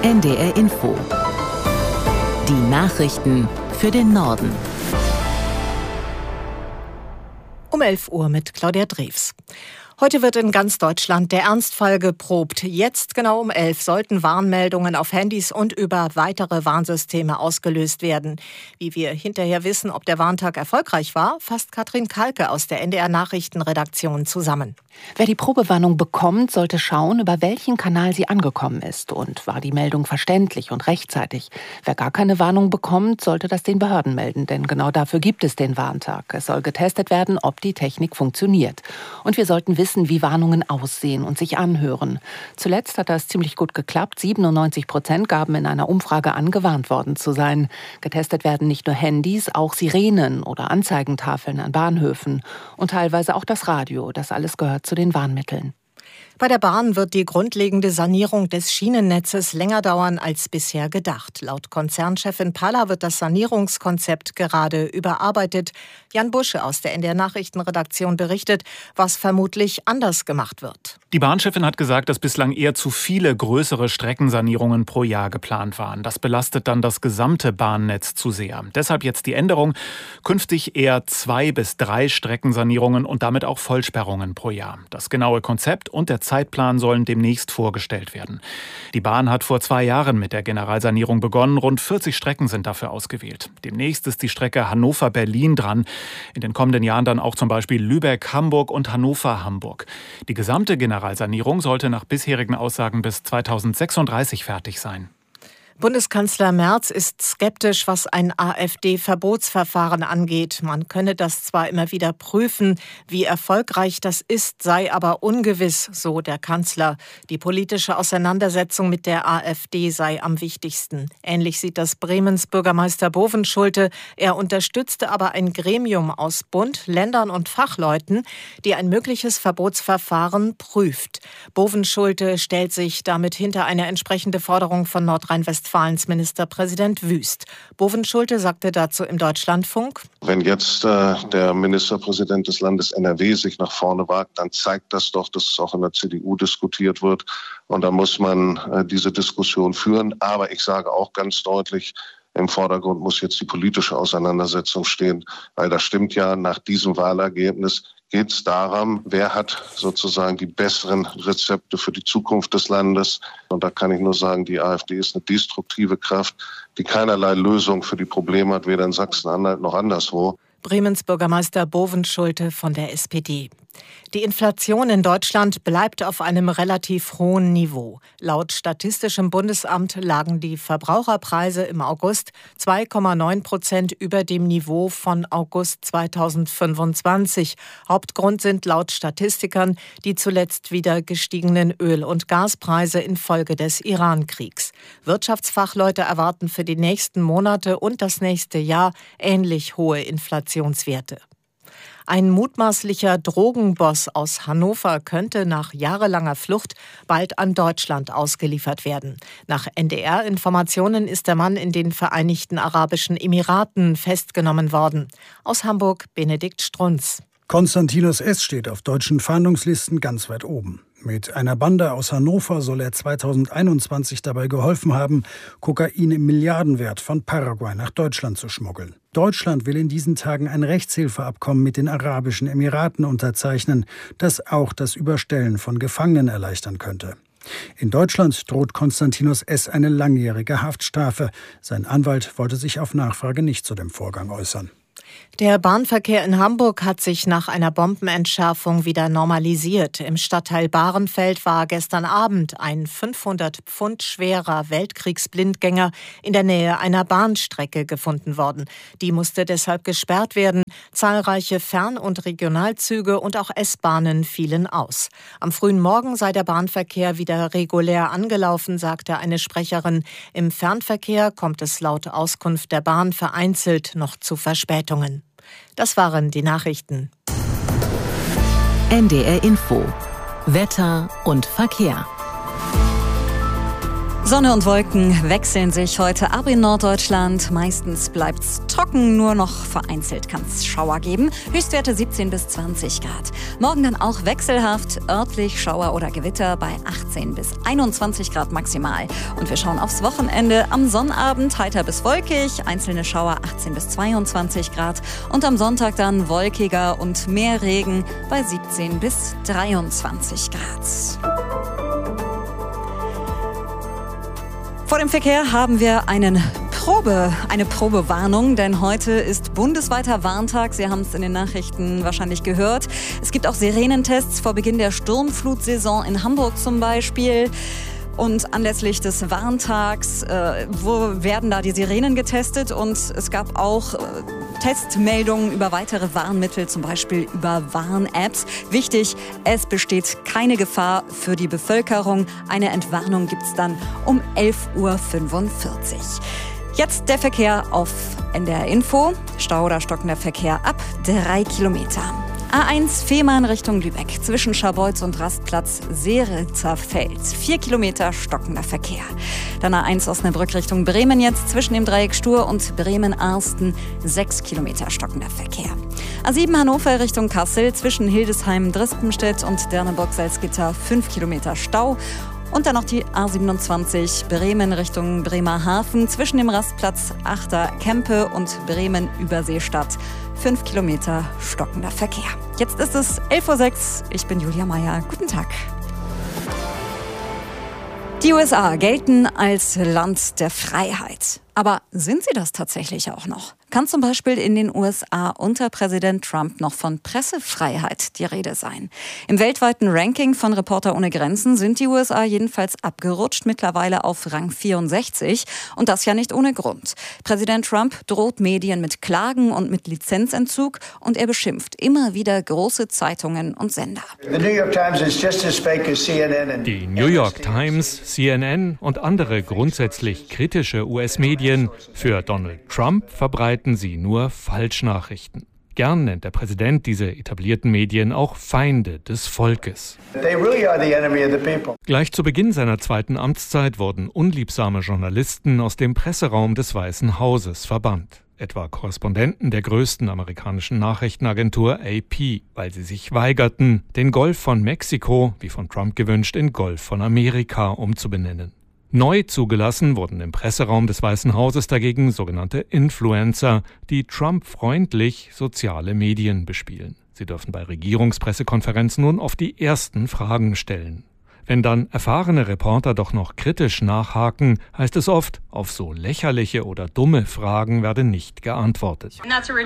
NDR Info. Die Nachrichten für den Norden. Um 11 Uhr mit Claudia Drews. Heute wird in ganz Deutschland der Ernstfall geprobt. Jetzt genau um 11 sollten Warnmeldungen auf Handys und über weitere Warnsysteme ausgelöst werden. Wie wir hinterher wissen, ob der Warntag erfolgreich war, fasst Katrin Kalke aus der NDR Nachrichtenredaktion zusammen. Wer die Probewarnung bekommt, sollte schauen, über welchen Kanal sie angekommen ist und war die Meldung verständlich und rechtzeitig. Wer gar keine Warnung bekommt, sollte das den Behörden melden, denn genau dafür gibt es den Warntag. Es soll getestet werden, ob die Technik funktioniert. Und wir sollten wissen, wie Warnungen aussehen und sich anhören. Zuletzt hat das ziemlich gut geklappt. 97% gaben in einer Umfrage an, gewarnt worden zu sein. Getestet werden nicht nur Handys, auch Sirenen oder Anzeigentafeln an Bahnhöfen und teilweise auch das Radio. Das alles gehört zu den Warnmitteln. Bei der Bahn wird die grundlegende Sanierung des Schienennetzes länger dauern als bisher gedacht. Laut Konzernchefin Palla wird das Sanierungskonzept gerade überarbeitet. Jan Busche aus der NDR Nachrichtenredaktion berichtet, was vermutlich anders gemacht wird. Die Bahnchefin hat gesagt, dass bislang eher zu viele größere Streckensanierungen pro Jahr geplant waren. Das belastet dann das gesamte Bahnnetz zu sehr. Deshalb jetzt die Änderung. Künftig eher 2 bis 3 Streckensanierungen und damit auch Vollsperrungen pro Jahr. Das genaue Konzept und der Zeitplan sollen demnächst vorgestellt werden. Die Bahn hat vor 2 Jahren mit der Generalsanierung begonnen. Rund 40 Strecken sind dafür ausgewählt. Demnächst ist die Strecke Hannover-Berlin dran. In den kommenden Jahren dann auch zum Beispiel Lübeck-Hamburg und Hannover-Hamburg. Die gesamte Generalsanierung sollte nach bisherigen Aussagen bis 2036 fertig sein. Bundeskanzler Merz ist skeptisch, was ein AfD-Verbotsverfahren angeht. Man könne das zwar immer wieder prüfen, wie erfolgreich das ist, sei aber ungewiss, so der Kanzler. Die politische Auseinandersetzung mit der AfD sei am wichtigsten. Ähnlich sieht das Bremens Bürgermeister Bovenschulte. Er unterstützte aber ein Gremium aus Bund, Ländern und Fachleuten, die ein mögliches Verbotsverfahren prüft. Bovenschulte stellt sich damit hinter eine entsprechende Forderung von Nordrhein-Westfalen. Ministerpräsident Wüst. Bovenschulte sagte dazu im Deutschlandfunk: Wenn jetzt der Ministerpräsident des Landes NRW sich nach vorne wagt, dann zeigt das doch, dass es auch in der CDU diskutiert wird. Und da muss man diese Diskussion führen. Aber ich sage auch ganz deutlich, im Vordergrund muss jetzt die politische Auseinandersetzung stehen. Weil das stimmt ja, nach diesem Wahlergebnis geht es darum, wer hat sozusagen die besseren Rezepte für die Zukunft des Landes. Und da kann ich nur sagen, die AfD ist eine destruktive Kraft, die keinerlei Lösung für die Probleme hat, weder in Sachsen-Anhalt noch anderswo. Bremens Bürgermeister Bovenschulte von der SPD. Die Inflation in Deutschland bleibt auf einem relativ hohen Niveau. Laut Statistischem Bundesamt lagen die Verbraucherpreise im August 2,9% über dem Niveau von August 2025. Hauptgrund sind laut Statistikern die zuletzt wieder gestiegenen Öl- und Gaspreise infolge des Iran-Kriegs. Wirtschaftsfachleute erwarten für die nächsten Monate und das nächste Jahr ähnlich hohe Inflationswerte. Ein mutmaßlicher Drogenboss aus Hannover könnte nach jahrelanger Flucht bald an Deutschland ausgeliefert werden. Nach NDR-Informationen ist der Mann in den Vereinigten Arabischen Emiraten festgenommen worden. Aus Hamburg Benedikt Strunz. Konstantinos S. steht auf deutschen Fahndungslisten ganz weit oben. Mit einer Bande aus Hannover soll er 2021 dabei geholfen haben, Kokain im Milliardenwert von Paraguay nach Deutschland zu schmuggeln. Deutschland will in diesen Tagen ein Rechtshilfeabkommen mit den Arabischen Emiraten unterzeichnen, das auch das Überstellen von Gefangenen erleichtern könnte. In Deutschland droht Konstantinos S. eine langjährige Haftstrafe. Sein Anwalt wollte sich auf Nachfrage nicht zu dem Vorgang äußern. Der Bahnverkehr in Hamburg hat sich nach einer Bombenentschärfung wieder normalisiert. Im Stadtteil Bahrenfeld war gestern Abend ein 500 Pfund schwerer Weltkriegsblindgänger in der Nähe einer Bahnstrecke gefunden worden. Die musste deshalb gesperrt werden. Zahlreiche Fern- und Regionalzüge und auch S-Bahnen fielen aus. Am frühen Morgen sei der Bahnverkehr wieder regulär angelaufen, sagte eine Sprecherin. Im Fernverkehr kommt es laut Auskunft der Bahn vereinzelt noch zu Verspätungen. Das waren die Nachrichten. NDR Info. Wetter und Verkehr. Sonne und Wolken wechseln sich heute ab in Norddeutschland. Meistens bleibt's trocken, nur noch vereinzelt kann es Schauer geben. Höchstwerte 17 bis 20 Grad. Morgen dann auch wechselhaft, örtlich Schauer oder Gewitter bei 18 bis 21 Grad maximal. Und wir schauen aufs Wochenende. Am Sonnabend heiter bis wolkig, einzelne Schauer 18 bis 22 Grad. Und am Sonntag dann wolkiger und mehr Regen bei 17 bis 23 Grad. Vor dem Verkehr haben wir eine Probewarnung, denn heute ist bundesweiter Warntag. Sie haben es in den Nachrichten wahrscheinlich gehört. Es gibt auch Sirenentests vor Beginn der Sturmflutsaison in Hamburg zum Beispiel. Und anlässlich des Warntags werden da die Sirenen getestet und es gab auch Testmeldungen über weitere Warnmittel, zum Beispiel über Warn-Apps. Wichtig, es besteht keine Gefahr für die Bevölkerung. Eine Entwarnung gibt es dann um 11:45 Uhr. Jetzt der Verkehr auf NDR Info. Stau oder stockender Verkehr ab 3 Kilometer. A1 Fehmarn Richtung Lübeck zwischen Scharbeutz und Rastplatz Seelitzer-Feld. 4 Kilometer stockender Verkehr. Dann A1 Osnabrück Richtung Bremen jetzt zwischen dem Dreieck Stur und Bremen-Arsten 6 Kilometer stockender Verkehr. A7 Hannover Richtung Kassel zwischen Hildesheim-Drispenstedt und Derneburg-Salzgitter 5 Kilometer Stau. Und dann noch die A27 Bremen Richtung Bremerhaven zwischen dem Rastplatz Achter Kempe und Bremen Überseestadt. 5 Kilometer stockender Verkehr. Jetzt ist es 11:06 Uhr. Ich bin Julia Meyer. Guten Tag. Die USA gelten als Land der Freiheit. Aber sind sie das tatsächlich auch noch? Kann zum Beispiel in den USA unter Präsident Trump noch von Pressefreiheit die Rede sein? Im weltweiten Ranking von Reporter ohne Grenzen sind die USA jedenfalls abgerutscht, mittlerweile auf Rang 64. Und das ja nicht ohne Grund. Präsident Trump droht Medien mit Klagen und mit Lizenzentzug und er beschimpft immer wieder große Zeitungen und Sender. Die New York Times, CNN und andere grundsätzlich kritische US-Medien. Für Donald Trump verbreiten sie nur Falschnachrichten. Gern nennt der Präsident diese etablierten Medien auch Feinde des Volkes. Gleich zu Beginn seiner zweiten Amtszeit wurden unliebsame Journalisten aus dem Presseraum des Weißen Hauses verbannt. Etwa Korrespondenten der größten amerikanischen Nachrichtenagentur AP, weil sie sich weigerten, den Golf von Mexiko, wie von Trump gewünscht, in Golf von Amerika umzubenennen. Neu zugelassen wurden im Presseraum des Weißen Hauses dagegen sogenannte Influencer, die Trump-freundlich soziale Medien bespielen. Sie dürfen bei Regierungspressekonferenzen nun oft die ersten Fragen stellen. Wenn dann erfahrene Reporter doch noch kritisch nachhaken, heißt es oft, auf so lächerliche oder dumme Fragen werde nicht geantwortet.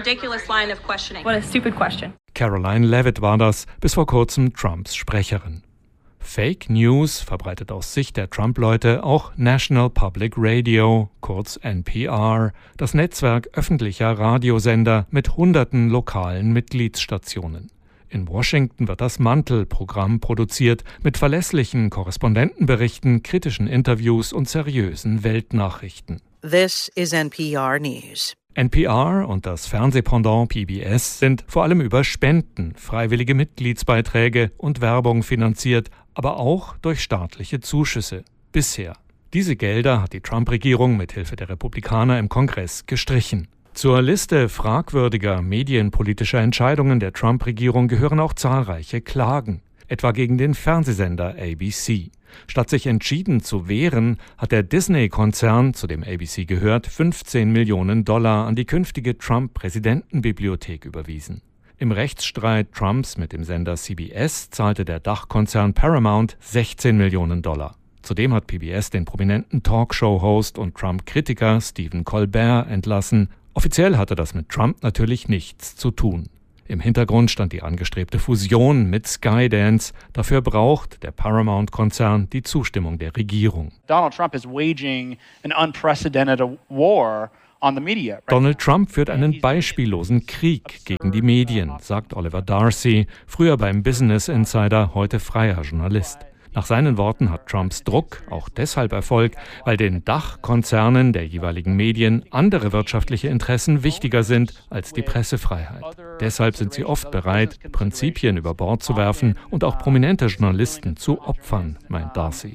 What a stupid question. Caroline Levitt war das, bis vor kurzem Trumps Sprecherin. Fake News verbreitet aus Sicht der Trump-Leute auch National Public Radio, kurz NPR, das Netzwerk öffentlicher Radiosender mit hunderten lokalen Mitgliedsstationen. In Washington wird das Mantel-Programm produziert mit verlässlichen Korrespondentenberichten, kritischen Interviews und seriösen Weltnachrichten. This is NPR News. NPR und das Fernsehpendant PBS sind vor allem über Spenden, freiwillige Mitgliedsbeiträge und Werbung finanziert, aber auch durch staatliche Zuschüsse. Bisher. Diese Gelder hat die Trump-Regierung mit Hilfe der Republikaner im Kongress gestrichen. Zur Liste fragwürdiger medienpolitischer Entscheidungen der Trump-Regierung gehören auch zahlreiche Klagen, etwa gegen den Fernsehsender ABC. Statt sich entschieden zu wehren, hat der Disney-Konzern, zu dem ABC gehört, $15 Millionen an die künftige Trump-Präsidentenbibliothek überwiesen. Im Rechtsstreit Trumps mit dem Sender CBS zahlte der Dachkonzern Paramount $16 Millionen. Zudem hat PBS den prominenten Talkshow-Host und Trump-Kritiker Stephen Colbert entlassen. Offiziell hatte das mit Trump natürlich nichts zu tun. Im Hintergrund stand die angestrebte Fusion mit Skydance. Dafür braucht der Paramount-Konzern die Zustimmung der Regierung. Donald Trump is waging an unprecedented war on the media. Donald Trump führt einen beispiellosen Krieg gegen die Medien, sagt Oliver Darcy, früher beim Business Insider, heute freier Journalist. Nach seinen Worten hat Trumps Druck auch deshalb Erfolg, weil den Dachkonzernen der jeweiligen Medien andere wirtschaftliche Interessen wichtiger sind als die Pressefreiheit. Deshalb sind sie oft bereit, Prinzipien über Bord zu werfen und auch prominente Journalisten zu opfern, meint Darcy.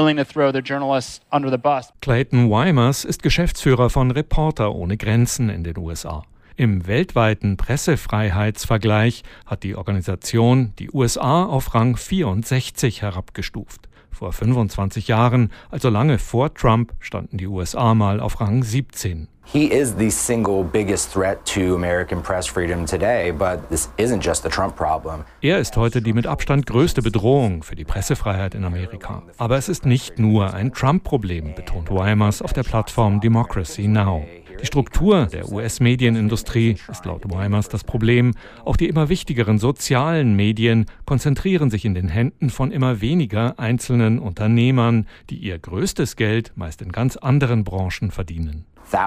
Clayton Weimers ist Geschäftsführer von Reporter ohne Grenzen in den USA. Im weltweiten Pressefreiheitsvergleich hat die Organisation die USA auf Rang 64 herabgestuft. Vor 25 Jahren, also lange vor Trump, standen die USA mal auf Rang 17. He is the single biggest threat to American press freedom today, but this isn't just a Trump problem. Er ist heute die mit Abstand größte Bedrohung für die Pressefreiheit in Amerika. Aber es ist nicht nur ein Trump-Problem, betont Weimers auf der Plattform Democracy Now! Die Struktur der US-Medienindustrie ist laut Weimers das Problem. Auch die immer wichtigeren sozialen Medien konzentrieren sich in den Händen von immer weniger einzelnen Unternehmern, die ihr größtes Geld meist in ganz anderen Branchen verdienen.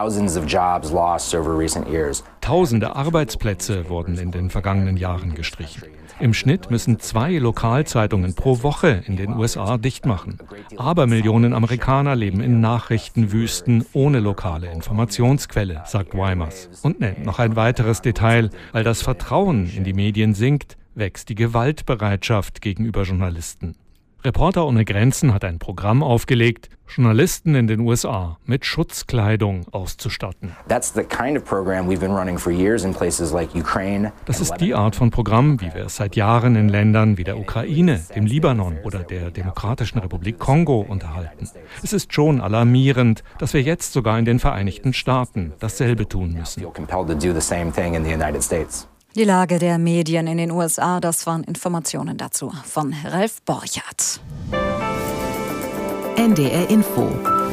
Tausende Arbeitsplätze wurden in den vergangenen Jahren gestrichen. Im Schnitt müssen 2 Lokalzeitungen pro Woche in den USA dicht machen. Abermillionen Amerikaner leben in Nachrichtenwüsten ohne lokale Informationsquelle, sagt Weimers. Und nennt noch ein weiteres Detail: Weil das Vertrauen in die Medien sinkt, wächst die Gewaltbereitschaft gegenüber Journalisten. Reporter ohne Grenzen hat ein Programm aufgelegt, Journalisten in den USA mit Schutzkleidung auszustatten. Das ist die Art von Programm, wie wir es seit Jahren in Ländern wie der Ukraine, dem Libanon oder der Demokratischen Republik Kongo unterhalten. Es ist schon alarmierend, dass wir jetzt sogar in den Vereinigten Staaten dasselbe tun müssen. Die Lage der Medien in den USA, das waren Informationen dazu von Ralf Borchardt. NDR Info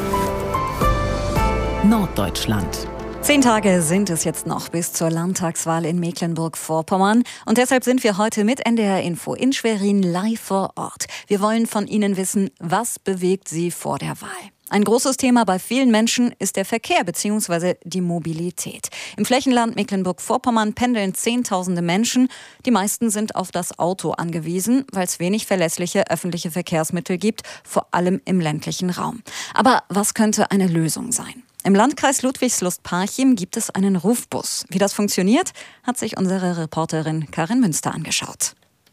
Norddeutschland. 10 Tage sind es jetzt noch bis zur Landtagswahl in Mecklenburg-Vorpommern. Und deshalb sind wir heute mit NDR Info in Schwerin live vor Ort. Wir wollen von Ihnen wissen, was bewegt Sie vor der Wahl? Ein großes Thema bei vielen Menschen ist der Verkehr bzw. die Mobilität. Im Flächenland Mecklenburg-Vorpommern pendeln Zehntausende Menschen. Die meisten sind auf das Auto angewiesen, weil es wenig verlässliche öffentliche Verkehrsmittel gibt, vor allem im ländlichen Raum. Aber was könnte eine Lösung sein? Im Landkreis Ludwigslust-Parchim gibt es einen Rufbus. Wie das funktioniert, hat sich unsere Reporterin Karin Münster angeschaut.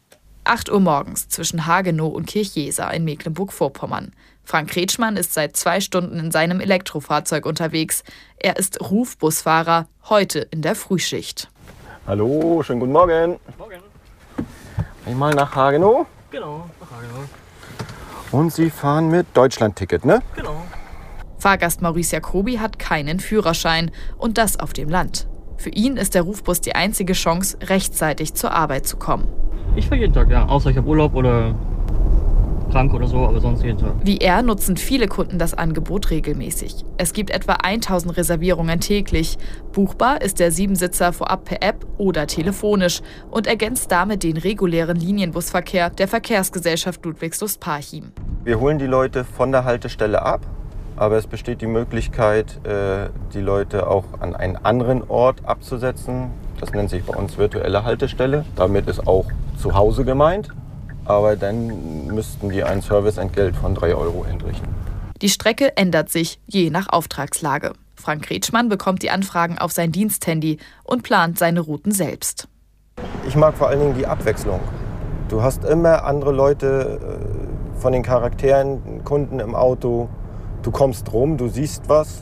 8 Uhr morgens zwischen Hagenow und Kirchjesa in Mecklenburg-Vorpommern. Frank Kretschmann ist seit 2 Stunden in seinem Elektrofahrzeug unterwegs. Er ist Rufbusfahrer, heute in der Frühschicht. Hallo, schönen guten Morgen. Morgen. Einmal nach Hagenow? Genau, nach Hagenow. Und Sie fahren mit Deutschlandticket, ne? Genau. Fahrgast Maurice Jacobi hat keinen Führerschein und das auf dem Land. Für ihn ist der Rufbus die einzige Chance, rechtzeitig zur Arbeit zu kommen. Ich fahre jeden Tag, ja. Außer ich habe Urlaub oder krank oder so, aber sonst jeden Tag. Wie er nutzen viele Kunden das Angebot regelmäßig. Es gibt etwa 1000 Reservierungen täglich. Buchbar ist der 7-Sitzer vorab per App oder telefonisch und ergänzt damit den regulären Linienbusverkehr der Verkehrsgesellschaft Ludwigslust-Parchim. Wir holen die Leute von der Haltestelle ab, aber es besteht die Möglichkeit, die Leute auch an einen anderen Ort abzusetzen. Das nennt sich bei uns virtuelle Haltestelle. Damit ist auch zu Hause gemeint. Aber dann müssten die ein Serviceentgelt von 3 € entrichten. Die Strecke ändert sich je nach Auftragslage. Frank Kretschmann bekommt die Anfragen auf sein Diensthandy und plant seine Routen selbst. Ich mag vor allen Dingen die Abwechslung. Du hast immer andere Leute von den Charakteren, Kunden im Auto. Du kommst rum, du siehst was.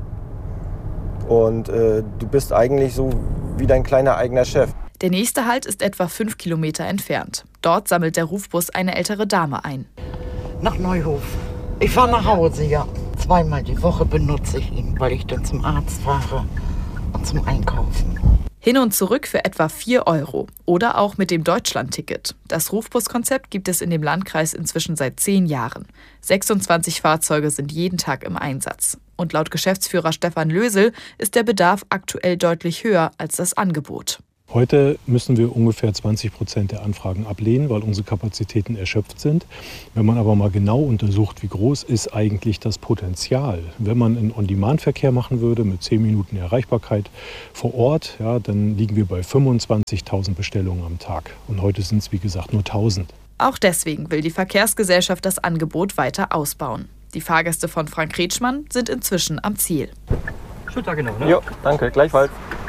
Und du bist eigentlich so wie dein kleiner eigener Chef. Der nächste Halt ist etwa 5 Kilometer entfernt. Dort sammelt der Rufbus eine ältere Dame ein. Nach Neuhof. Ich fahre nach Hause, ja. 2-mal die Woche benutze ich ihn, weil ich dann zum Arzt fahre und zum Einkaufen. Hin und zurück für etwa 4 € oder auch mit dem Deutschlandticket. Das Rufbuskonzept gibt es in dem Landkreis inzwischen seit 10 Jahren. 26 Fahrzeuge sind jeden Tag im Einsatz. Und laut Geschäftsführer Stefan Lösel ist der Bedarf aktuell deutlich höher als das Angebot. Heute müssen wir ungefähr 20% der Anfragen ablehnen, weil unsere Kapazitäten erschöpft sind. Wenn man aber mal genau untersucht, wie groß ist eigentlich das Potenzial, wenn man einen On-Demand-Verkehr machen würde mit 10 Minuten Erreichbarkeit vor Ort, ja, dann liegen wir bei 25.000 Bestellungen am Tag. Und heute sind es, wie gesagt, nur 1.000. Auch deswegen will die Verkehrsgesellschaft das Angebot weiter ausbauen. Die Fahrgäste von Frank Kretschmann sind inzwischen am Ziel. Schönen Tag genau, ne? Jo, danke, gleichfalls.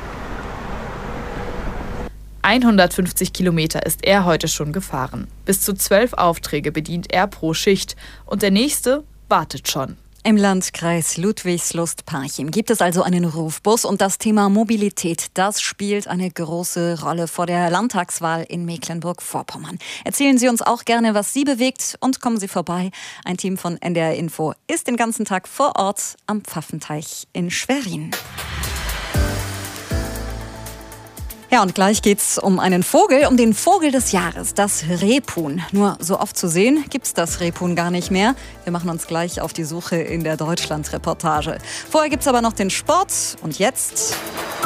150 Kilometer ist er heute schon gefahren. Bis zu 12 Aufträge bedient er pro Schicht. Und der nächste wartet schon. Im Landkreis Ludwigslust-Parchim gibt es also einen Rufbus und das Thema Mobilität, das spielt eine große Rolle vor der Landtagswahl in Mecklenburg-Vorpommern. Erzählen Sie uns auch gerne, was Sie bewegt und kommen Sie vorbei. Ein Team von NDR Info ist den ganzen Tag vor Ort am Pfaffenteich in Schwerin. Ja, und gleich geht's um einen Vogel, um den Vogel des Jahres, das Rebhuhn. Nur so oft zu sehen gibt's das Rebhuhn gar nicht mehr. Wir machen uns gleich auf die Suche in der Deutschland-Reportage. Vorher gibt's aber noch den Sport und jetzt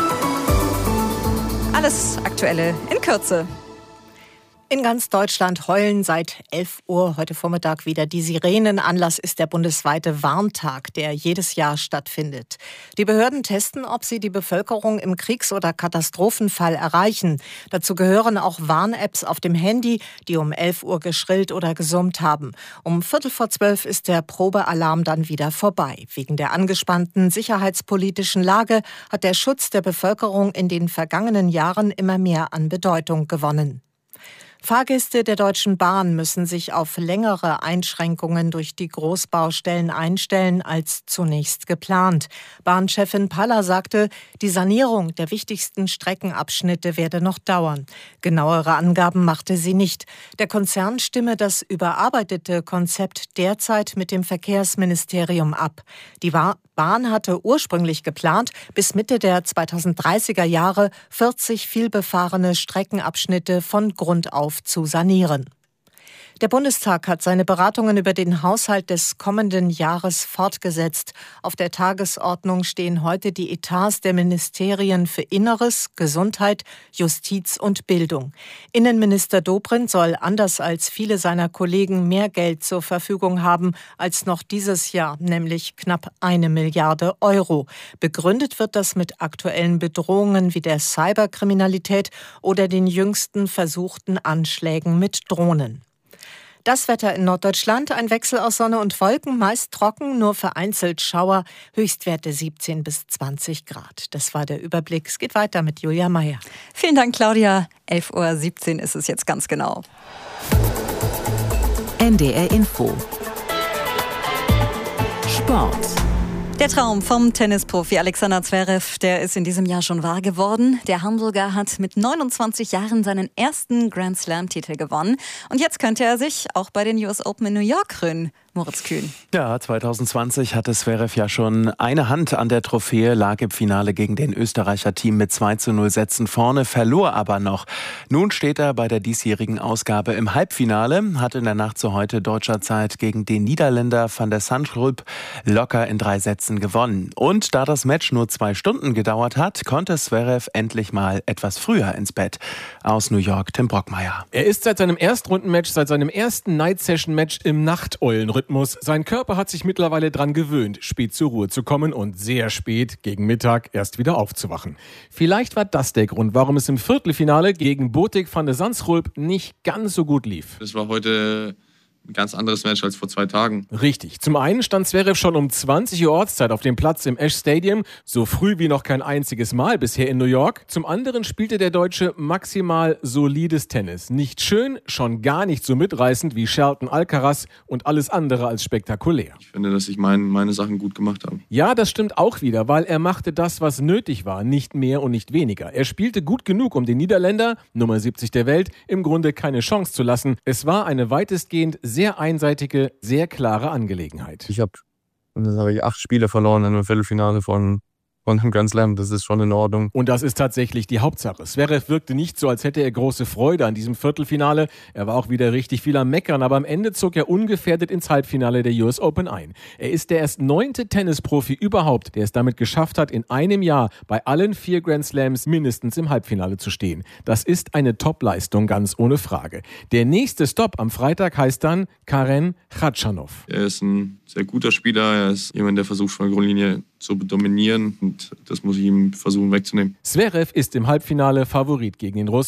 alles Aktuelle in Kürze. In ganz Deutschland heulen seit 11 Uhr heute Vormittag wieder die Sirenen. Anlass ist der bundesweite Warntag, der jedes Jahr stattfindet. Die Behörden testen, ob sie die Bevölkerung im Kriegs- oder Katastrophenfall erreichen. Dazu gehören auch Warn-Apps auf dem Handy, die um 11 Uhr geschrillt oder gesummt haben. Um 11:45 ist der Probealarm dann wieder vorbei. Wegen der angespannten sicherheitspolitischen Lage hat der Schutz der Bevölkerung in den vergangenen Jahren immer mehr an Bedeutung gewonnen. Fahrgäste der Deutschen Bahn müssen sich auf längere Einschränkungen durch die Großbaustellen einstellen als zunächst geplant. Bahnchefin Paller sagte, die Sanierung der wichtigsten Streckenabschnitte werde noch dauern. Genauere Angaben machte sie nicht. Der Konzern stimme das überarbeitete Konzept derzeit mit dem Verkehrsministerium ab. Die Bahn hatte ursprünglich geplant, bis Mitte der 2030er Jahre 40 vielbefahrene Streckenabschnitte von Grund auf zu sanieren. Der Bundestag hat seine Beratungen über den Haushalt des kommenden Jahres fortgesetzt. Auf der Tagesordnung stehen heute die Etats der Ministerien für Inneres, Gesundheit, Justiz und Bildung. Innenminister Dobrindt soll anders als viele seiner Kollegen mehr Geld zur Verfügung haben als noch dieses Jahr, nämlich knapp 1 Milliarde Euro. Begründet wird das mit aktuellen Bedrohungen wie der Cyberkriminalität oder den jüngsten versuchten Anschlägen mit Drohnen. Das Wetter in Norddeutschland, ein Wechsel aus Sonne und Wolken, meist trocken, nur vereinzelt Schauer, Höchstwerte 17 bis 20 Grad. Das war der Überblick. Es geht weiter mit Julia Meyer. Vielen Dank, Claudia. 11:17 Uhr ist es jetzt ganz genau. NDR Info. Sport. Der Traum vom Tennisprofi Alexander Zverev, der ist in diesem Jahr schon wahr geworden. Der Hamburger hat mit 29 Jahren seinen ersten Grand-Slam-Titel gewonnen. Und jetzt könnte er sich auch bei den US Open in New York krönen. Moritz Kühn. Ja, 2020 hatte Zverev ja schon eine Hand an der Trophäe, lag im Finale gegen den Österreicher Team mit 2:0 Sätzen vorne, verlor aber noch. Nun steht er bei der diesjährigen Ausgabe im Halbfinale, hat in der Nacht zu heute deutscher Zeit gegen den Niederländer Van der Zandschulp locker in 3 Sätzen gewonnen. Und da das Match nur 2 Stunden gedauert hat, konnte Zverev endlich mal etwas früher ins Bett. Aus New York, Tim Brockmeier. Er ist seit seinem Erstrundenmatch, seit seinem ersten Night-Session-Match im Nachteulenrhythmus. Sein Körper hat sich mittlerweile dran gewöhnt, spät zur Ruhe zu kommen und sehr spät, gegen Mittag, erst wieder aufzuwachen. Vielleicht war das der Grund, warum es im Viertelfinale gegen Botic van de Zandschulp nicht ganz so gut lief. Das war heute ein ganz anderes Match als vor 2 Tagen. Richtig. Zum einen stand Zverev schon um 20 Uhr Ortszeit auf dem Platz im Ash Stadium, so früh wie noch kein einziges Mal bisher in New York. Zum anderen spielte der Deutsche maximal solides Tennis. Nicht schön, schon gar nicht so mitreißend wie Shelton Alcaraz und alles andere als spektakulär. Ich finde, dass ich meine Sachen gut gemacht habe. Ja, das stimmt auch wieder, weil er machte das, was nötig war, nicht mehr und nicht weniger. Er spielte gut genug, um den Niederländer, Nummer 70 der Welt, im Grunde keine Chance zu lassen. Es war eine weitestgehend sehr einseitige, sehr klare Angelegenheit. Ich habe 8 Spiele verloren in einem Viertelfinale von einem Grand Slam. Das ist schon in Ordnung. Und das ist tatsächlich die Hauptsache. Zverev wirkte nicht so, als hätte er große Freude an diesem Viertelfinale. Er war auch wieder richtig viel am Meckern, aber am Ende zog er ungefährdet ins Halbfinale der US Open ein. Er ist der erst 9. Tennisprofi überhaupt, der es damit geschafft hat, in einem Jahr bei allen 4 Grand Slams mindestens im Halbfinale zu stehen. Das ist eine Top-Leistung, ganz ohne Frage. Der nächste Stopp am Freitag heißt dann Karen Khachanov. Er ist ein sehr guter Spieler. Er ist jemand, der versucht, von der Grundlinie zu dominieren. Und das muss ich ihm versuchen wegzunehmen. Zverev ist im Halbfinale Favorit gegen den Russen.